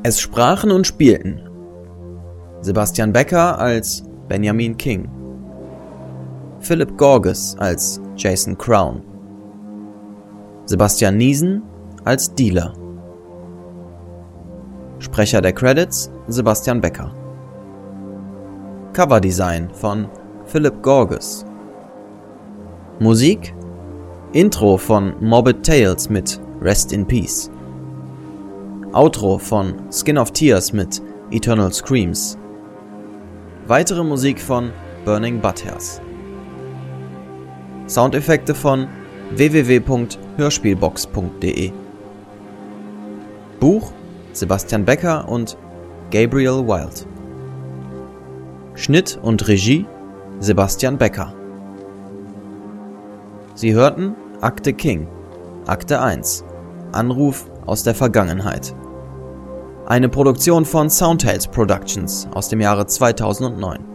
Es sprachen und spielten Sebastian Becker als Benjamin King, Philip Gorges als Jason Crown, Sebastian Niesen als Dealer. Sprecher der Credits Sebastian Becker. Coverdesign von Philip Gorges. Musik Intro von Morbid Tales mit Rest in Peace. Outro von Skin of Tears mit Eternal Screams. Weitere Musik von Burning Butthairs. Soundeffekte von www.hörspielbox.de. Buch Sebastian Becker und Gabriel Wild. Schnitt und Regie Sebastian Becker. Sie hörten Akte King, Akte 1, Anruf aus der Vergangenheit. Eine Produktion von Soundtales Productions aus dem Jahre 2009.